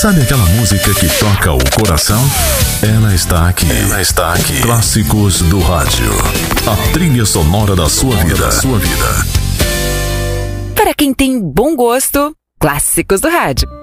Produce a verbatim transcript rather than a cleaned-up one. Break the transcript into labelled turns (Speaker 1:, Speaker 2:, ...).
Speaker 1: Sabe aquela música que toca o coração? Ela está aqui. Ela está aqui. Clássicos do Rádio. A trilha sonora da sua vida. Da sua vida.
Speaker 2: Para quem tem bom gosto, Clássicos do Rádio.